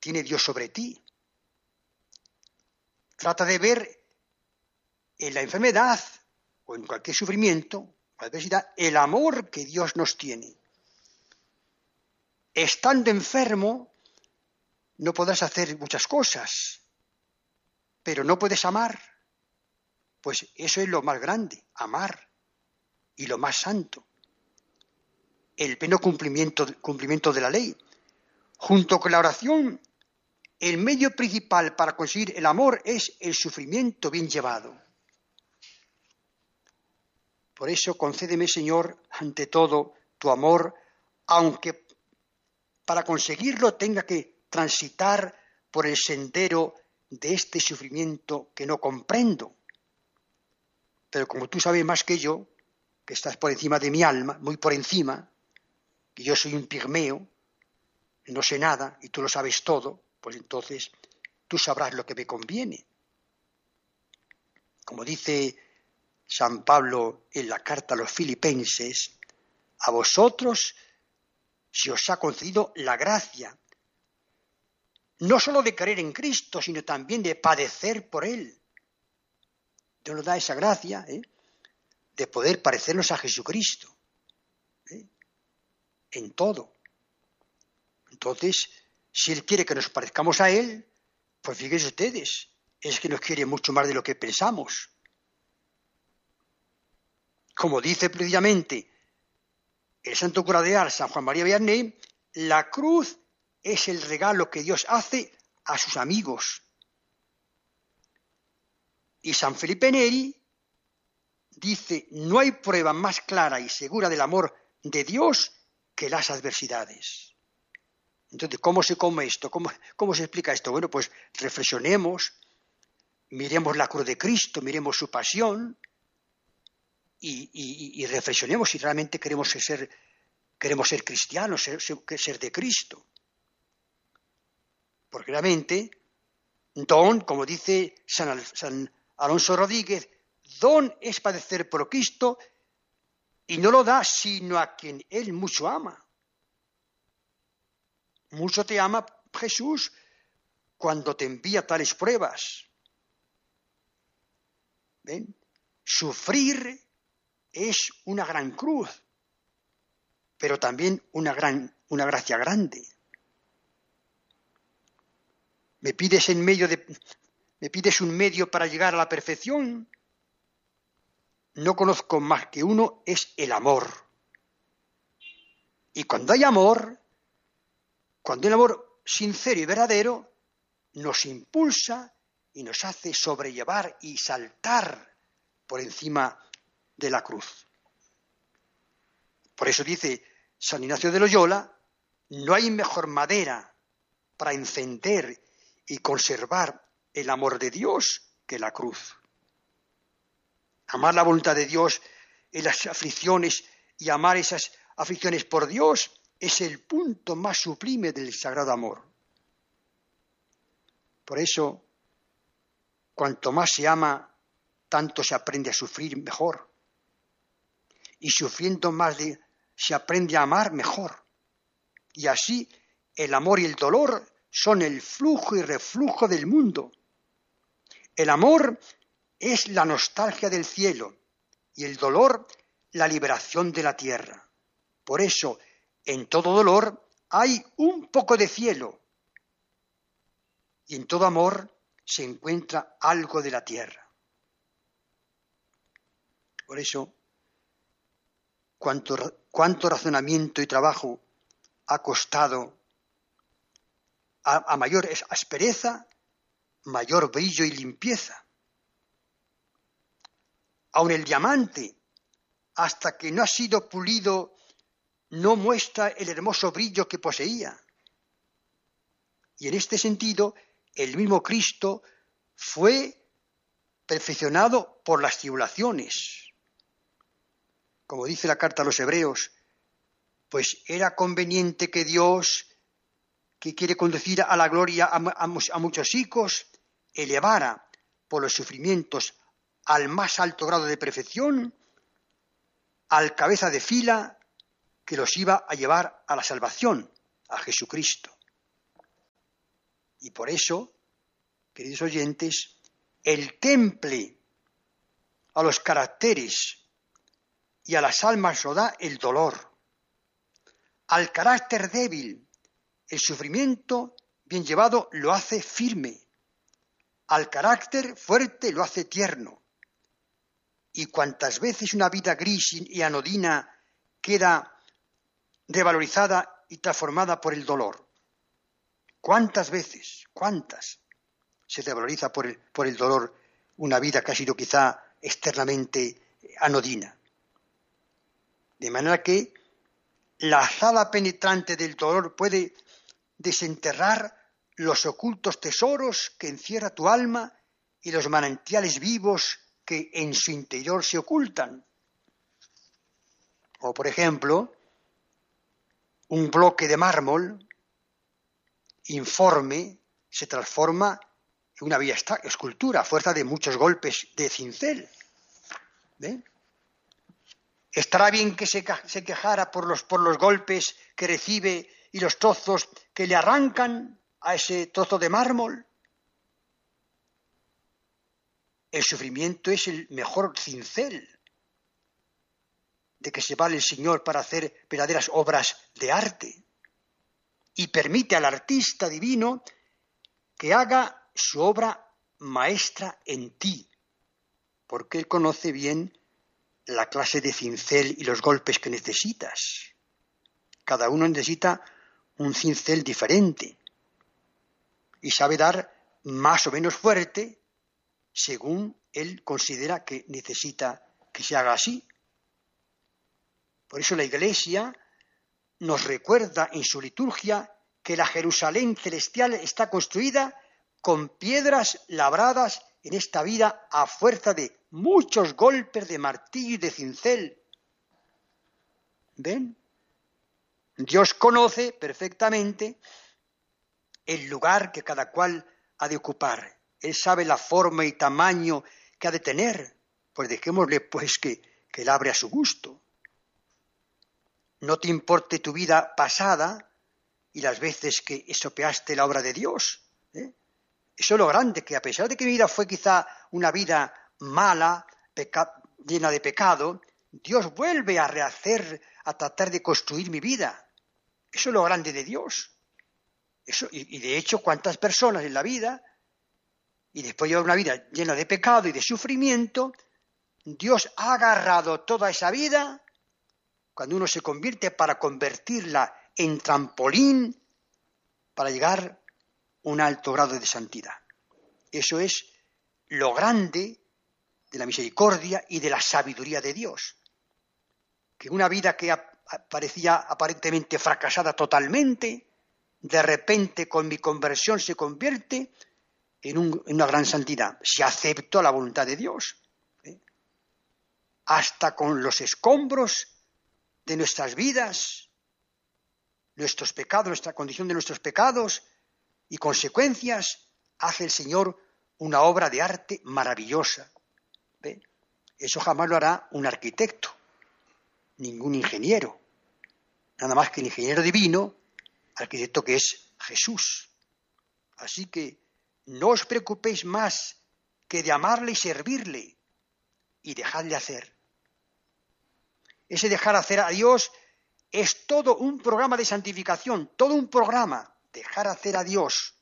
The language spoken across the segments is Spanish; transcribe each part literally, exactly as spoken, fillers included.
tiene Dios sobre ti. Trata de ver en la enfermedad o en cualquier sufrimiento, adversidad, el amor que Dios nos tiene. Estando enfermo, no podrás hacer muchas cosas, pero no puedes amar. Pues eso es lo más grande, amar, y lo más santo. El pleno cumplimiento, cumplimiento de la ley. Junto con la oración, el medio principal para conseguir el amor es el sufrimiento bien llevado. Por eso, concédeme, Señor, ante todo, tu amor, aunque para conseguirlo tenga que transitar por el sendero de este sufrimiento que no comprendo. Pero como tú sabes más que yo, que estás por encima de mi alma, muy por encima, que yo soy un pigmeo, no sé nada y tú lo sabes todo, pues entonces tú sabrás lo que me conviene. Como dice San Pablo en la carta a los Filipenses, a vosotros se os ha concedido la gracia, no solo de creer en Cristo, sino también de padecer por Él. Dios nos da esa gracia, ¿eh? de poder parecernos a Jesucristo, ¿eh? en todo. Entonces, si Él quiere que nos parezcamos a Él, pues fíjense ustedes, es que nos quiere mucho más de lo que pensamos. Como dice precisamente el santo cura de Ars, San Juan María Vianney, la cruz es el regalo que Dios hace a sus amigos. Y San Felipe Neri dice, no hay prueba más clara y segura del amor de Dios que las adversidades. Entonces, ¿cómo se come esto? ¿Cómo, cómo se explica esto? Bueno, pues reflexionemos, miremos la cruz de Cristo, miremos su pasión y, y, y reflexionemos si realmente queremos ser, queremos ser cristianos, ser, ser de Cristo. Porque realmente, don, como dice San, San Alonso Rodríguez, don es padecer por Cristo y no lo da sino a quien Él mucho ama. Mucho te ama Jesús cuando te envía tales pruebas. ¿Ven? Sufrir es una gran cruz, pero también una gran, una gracia grande. ¿Me pides en medio de, me pides un medio para llegar a la perfección? No conozco más que uno, es el amor. Y cuando hay amor, cuando hay amor sincero y verdadero, nos impulsa y nos hace sobrellevar y saltar por encima de la cruz. Por eso dice San Ignacio de Loyola, no hay mejor madera para encender y conservar el amor de Dios que la cruz. Amar la voluntad de Dios en las aflicciones y amar esas aflicciones por Dios es el punto más sublime del sagrado amor. Por eso, cuanto más se ama, tanto se aprende a sufrir mejor. Y sufriendo más de, se aprende a amar mejor. Y así el amor y el dolor son el flujo y reflujo del mundo. El amor es la nostalgia del cielo y el dolor la liberación de la tierra. Por eso, en todo dolor hay un poco de cielo y en todo amor se encuentra algo de la tierra. Por eso, cuánto, cuánto razonamiento y trabajo ha costado a, a mayor aspereza, mayor brillo y limpieza. Aun el diamante, hasta que no ha sido pulido, no muestra el hermoso brillo que poseía. Y en este sentido, el mismo Cristo fue perfeccionado por las tribulaciones. Como dice la carta a los Hebreos, pues era conveniente que Dios, que quiere conducir a la gloria a, a, a muchos hijos, elevara por los sufrimientos al más alto grado de perfección, al cabeza de fila que los iba a llevar a la salvación, a Jesucristo. Y por eso, queridos oyentes, el temple a los caracteres y a las almas lo da el dolor. Al carácter débil, el sufrimiento bien llevado lo hace firme. Al carácter fuerte lo hace tierno. Y cuantas veces una vida gris y anodina queda revalorizada y transformada por el dolor. ¿Cuántas veces, cuántas se revaloriza por el, por el dolor una vida que ha sido quizá externamente anodina? De manera que la azada penetrante del dolor puede desenterrar los ocultos tesoros que encierra tu alma y los manantiales vivos que en su interior se ocultan. O, por ejemplo, un bloque de mármol informe se transforma en una bella escultura a fuerza de muchos golpes de cincel. ¿Ven? ¿Estará bien que se, se quejara por los, por los golpes que recibe y los trozos que le arrancan a ese trozo de mármol? El sufrimiento es el mejor cincel de que se vale el Señor para hacer verdaderas obras de arte y permite al artista divino que haga su obra maestra en ti, porque Él conoce bien la clase de cincel y los golpes que necesitas. Cada uno necesita un cincel diferente y sabe dar más o menos fuerte según Él considera que necesita que se haga así. Por eso la Iglesia nos recuerda en su liturgia que la Jerusalén celestial está construida con piedras labradas en esta vida a fuerza de muchos golpes de martillo y de cincel. ¿Ven? Dios conoce perfectamente el lugar que cada cual ha de ocupar. Él sabe la forma y tamaño que ha de tener. Pues dejémosle pues que, que labre a su gusto. No te importe tu vida pasada y las veces que estropeaste la obra de Dios. ¿eh? Eso es lo grande, que a pesar de que mi vida fue quizá una vida mala, peca- llena de pecado, Dios vuelve a rehacer, a tratar de construir mi vida. Eso es lo grande de Dios. Eso, y, y de hecho, ¿cuántas personas en la vida, y después de llevar una vida llena de pecado y de sufrimiento, Dios ha agarrado toda esa vida cuando uno se convierte para convertirla en trampolín para llegar a un alto grado de santidad? Eso es lo grande de la misericordia y de la sabiduría de Dios. Que una vida que parecía aparentemente fracasada totalmente, de repente con mi conversión se convierte en, un, en una gran santidad, si acepto la voluntad de Dios. ¿eh? Hasta con los escombros de nuestras vidas, nuestros pecados, nuestra condición de nuestros pecados y consecuencias, hace el Señor una obra de arte maravillosa. ¿Ve? Eso jamás lo hará un arquitecto, ningún ingeniero, nada más que el ingeniero divino, arquitecto que es Jesús. Así que no os preocupéis más que de amarle y servirle y dejadle hacer. Ese dejar hacer a Dios es todo un programa de santificación, todo un programa, dejar hacer a Dios.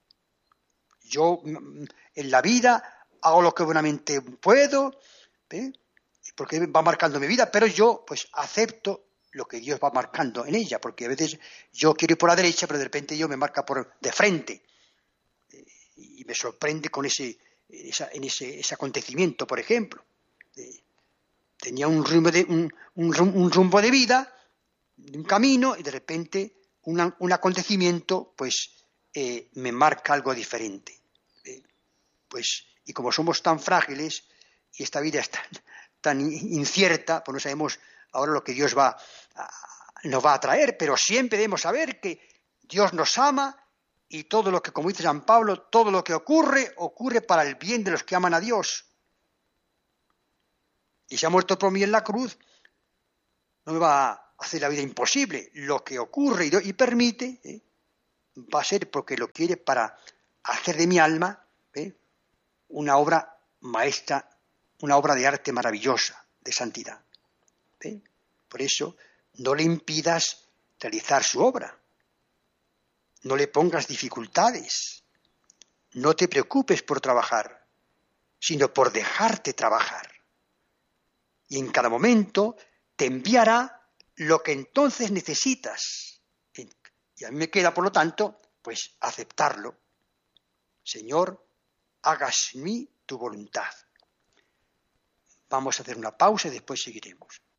Yo en la vida hago lo que buenamente puedo, ¿eh? porque va marcando mi vida, pero yo pues acepto lo que Dios va marcando en ella, porque a veces yo quiero ir por la derecha, pero de repente Dios me marca por de frente eh, y me sorprende con ese, esa, en ese, ese acontecimiento, por ejemplo. Eh, tenía un rumbo de, un, un, un rumbo de vida, un camino, y de repente una, un acontecimiento pues eh, me marca algo diferente. Eh, pues, y como somos tan frágiles y esta vida es tan, tan incierta, pues no sabemos ahora lo que Dios va a, nos va a traer, pero siempre debemos saber que Dios nos ama y todo lo que, como dice San Pablo, todo lo que ocurre, ocurre para el bien de los que aman a Dios. Y se ha muerto por mí en la cruz, no me va a hacer la vida imposible. Lo que ocurre y, y permite, ¿eh? va a ser porque lo quiere para, hacer de mi alma ¿eh? una obra maestra, una obra de arte maravillosa, de santidad. ¿eh? Por eso, no le impidas realizar su obra. No le pongas dificultades. No te preocupes por trabajar, sino por dejarte trabajar. Y en cada momento te enviará lo que entonces necesitas. Y a mí me queda, por lo tanto, pues aceptarlo. Señor, hágase en mí tu voluntad. Vamos a hacer una pausa y después seguiremos.